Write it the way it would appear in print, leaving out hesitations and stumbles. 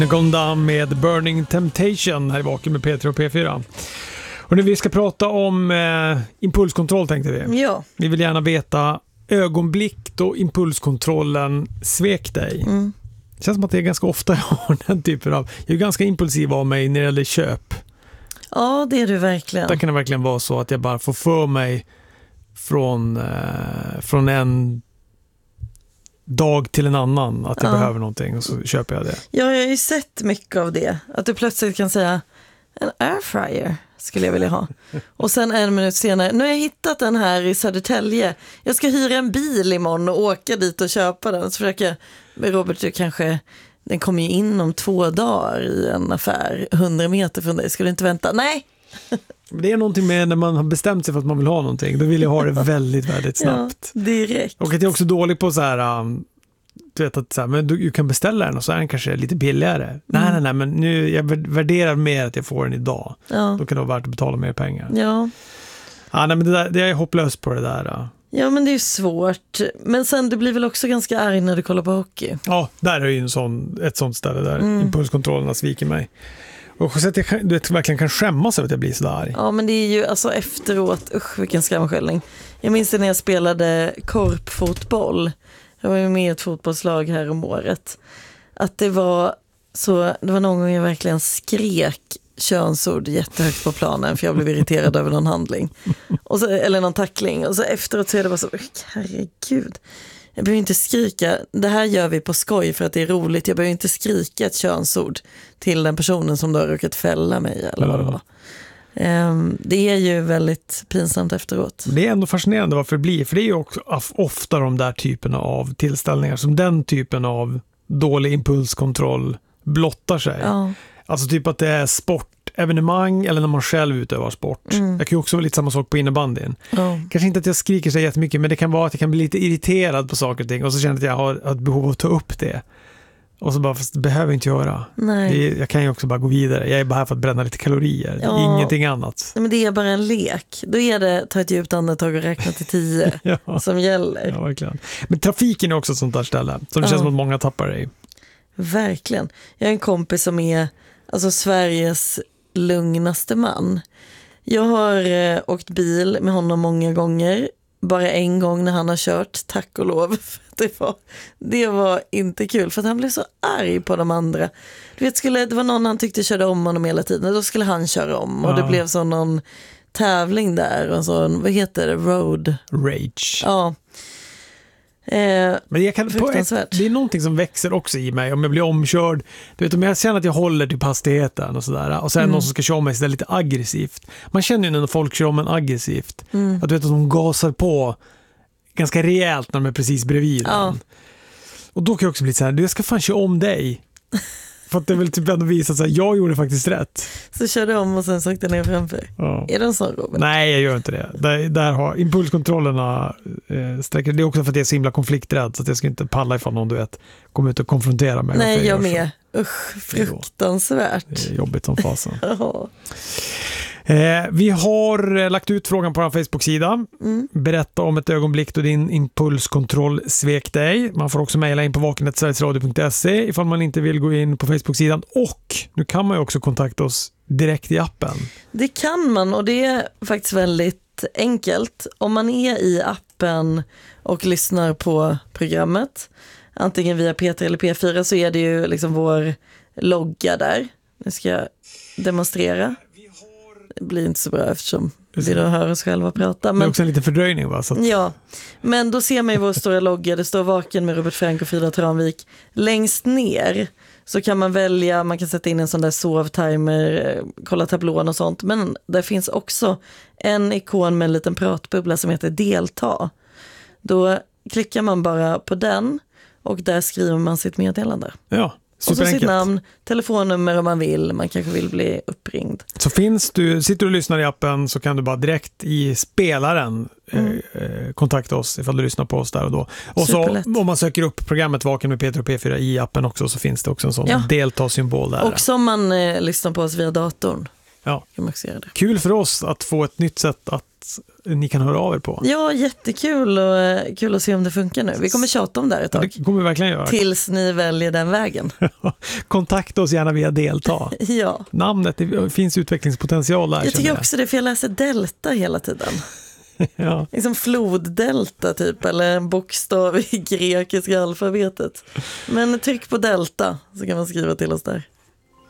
Gone Down med Burning Temptation här i Vaken med P3 och P4. Och nu vi ska prata om impulskontroll tänkte vi. Ja. Vi vill gärna veta ögonblick då impulskontrollen svek dig. Det känns som att det är ganska ofta jag har den typen av... Jag är ganska impulsiv av mig när det gäller köp. Ja, det är du verkligen. Det kan det verkligen vara så att jag bara får för mig från en dag till en annan att jag behöver någonting och så köper jag det. Ja, jag har ju sett mycket av det. Att du plötsligt kan säga en airfryer skulle jag vilja ha. Och sen en minut senare, nu har jag hittat den här i Södertälje. Jag ska hyra en bil imorgon och åka dit och köpa den. Så försöker jag med Robert, du kanske, den kommer ju in om 2 dagar i en affär 100 meter från dig. Ska du inte vänta? Nej! Det är någonting med när man har bestämt sig för att man vill ha någonting. Då vill jag ha det väldigt, väldigt snabbt. Ja, direkt. Och att jag är också dålig på så här... Du vet att så här, men du kan beställa den och så är den kanske lite billigare. Nej, men nu jag värderar mer att jag får den idag. Ja. Då kan det vara värt att betala mer pengar. Ja. Nej, men det är hopplöst på det där. Ja, men det är ju svårt. Men sen, du blir väl också ganska arg när du kollar på hockey? Ja, där är ju ett sånt ställe där impulskontrollerna sviker mig. Och så att jag verkligen kan skämmas över att jag blir så där. Ja, men det är ju alltså efteråt, vilken skamskällning. Jag minns det när jag spelade korpfotboll. Jag var ju med i ett fotbollslag här om året. Att det var någon gång jag verkligen skrek könsord jättehögt på planen för jag blev irriterad över någon handling. Eller någon tackling. Och så efteråt så är det bara så, herregud. Jag behöver inte skrika, det här gör vi på skoj för att det är roligt. Jag behöver inte skrika ett könsord till den personen som då har råkat fälla mig eller vad det var. Det är ju väldigt pinsamt efteråt. Det är ändå fascinerande varför det blir. För det är ju också ofta de där typerna av tillställningar som den typen av dålig impulskontroll blottar sig. Ja. Alltså typ att det är sportevenemang eller när man själv utövar sport. Jag kan ju också vara lite samma sak på innebandyn. Kanske inte att jag skriker så jättemycket, men det kan vara att jag kan bli lite irriterad på saker och ting och så känner jag att jag har ett behov av att ta upp det. Och så bara, fast det behöver jag inte göra. Nej. Jag kan ju också bara gå vidare. Jag är bara här för att bränna lite kalorier. Ja. Ingenting annat. Men det är bara en lek. Då är det ta ett djupt andetag och räkna till 10 som gäller. Ja, verkligen. Men trafiken är också ett sånt där ställe som det känns som att många tappar det i. Verkligen. Jag har en kompis som är alltså Sveriges lugnaste man. Jag har åkt bil med honom många gånger. Bara en gång när han har kört, tack och lov. Det var inte kul för att han blev så arg på de andra. Du vet, det var någon han tyckte körde om honom hela tiden. Då skulle han köra om och det blev så någon tävling där. Och så, vad heter det? Road Rage. Ja. Men jag kan, det är någonting som växer också i mig om jag blir omkörd. Du vet, om jag känner att jag håller typ hastigheten och sådär och sen någon som ska köra mig så lite aggressivt. Man känner ju när folk kör om en aggressivt att du vet att de gasar på ganska rejält när de är precis bredvid den. Och då kan jag också bli så här, jag ska fan köra om dig. För att det vill typ ändå visa att jag gjorde faktiskt rätt. Så körde om och sen sökte ner framför. Ja. Är det en sån, Robert? Nej, jag gör inte det. Där har impulskontrollerna sträcker. Det är också för att jag är så himla konflikträdd så att jag ska inte palla ifall någon, du vet, kommer ut och konfrontera mig. Nej, jag med. Usch, fruktansvärt. Det är jobbigt som fasen. Vi har lagt ut frågan på vår Facebook-sida. Berätta om ett ögonblick då din impulskontroll svek dig. Man får också mejla in på vaken@sverigesradio.se ifall man inte vill gå in på Facebook-sidan. Och nu kan man ju också kontakta oss direkt i appen. Det kan man, och det är faktiskt väldigt enkelt. Om man är i appen och lyssnar på programmet, antingen via P3 eller P4, så är det ju liksom vår logga där. Nu ska jag demonstrera. Det blir inte så bra eftersom vi då hör oss själva prata. Men det är också en liten fördröjning, va? Så att... Ja, men då ser man ju vår stora logga. Det står Vaken med Robert Frank och Frida Tranvik. Längst ner så kan man välja, man kan sätta in en sån där sovtimer, kolla tablån och sånt. Men där finns också en ikon med en liten pratbubbla som heter delta. Då klickar man bara på den och där skriver man sitt meddelande. Ja. Och så sitt namn, telefonnummer om man vill. Man kanske vill bli uppringd. Så sitter du och lyssnar i appen så kan du bara direkt i spelaren kontakta oss ifall du lyssnar på oss där och då. Och superlätt. Så om man söker upp programmet Vaken med P3 och P4 i appen också, så finns det också en sån delta-symbol där. Och som man lyssnar på oss via datorn. Ja. Kul för oss att få ett nytt sätt att sätt ni kan höra av er på. Ja, jättekul och kul att se om det funkar nu. Vi kommer tjata om det här ett tag. Det kommer vi verkligen göra. Tills ni väljer den vägen. Kontakta oss gärna via delta. Ja. Namnet, det finns utvecklingspotential där. Jag tycker också det, för jag läser delta hela tiden. Ja. Liksom floddelta typ, eller en bokstav i grekiska alfabetet. Men tryck på delta så kan man skriva till oss där.